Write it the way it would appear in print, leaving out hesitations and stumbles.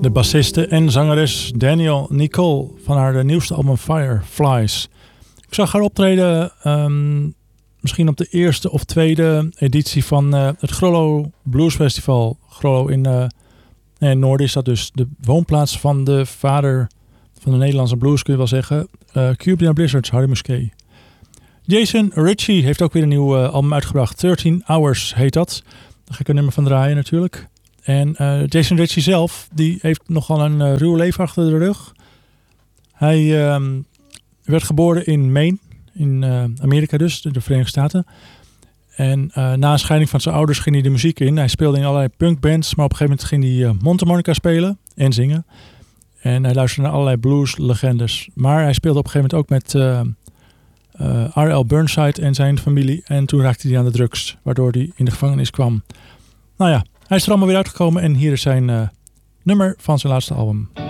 De bassiste en zangeres Danielle Nicole van haar nieuwste album Fireflies. Ik zag haar optreden misschien op de eerste of tweede editie van het Grollo Blues Festival. Grollo in Noorden is dat dus de woonplaats van de vader van de Nederlandse blues, kun je wel zeggen. Cuban Blizzards, Harry Musquet. Jason Ritchie heeft ook weer een nieuw album uitgebracht. 13 Hours heet dat. Daar ga ik een nummer van draaien natuurlijk. En Jason Ritchie zelf, die heeft nogal een ruw leven achter de rug. Hij werd geboren in Maine, in Amerika dus, de Verenigde Staten. En na een scheiding van zijn ouders ging hij de muziek in. Hij speelde in allerlei punkbands, maar op een gegeven moment ging hij mondharmonica spelen en zingen. En hij luisterde naar allerlei blueslegendes. Maar hij speelde op een gegeven moment ook met R.L. Burnside en zijn familie. En toen raakte hij aan de drugs, waardoor hij in de gevangenis kwam. Nou ja, hij is er allemaal weer uitgekomen en hier is zijn nummer van zijn laatste album.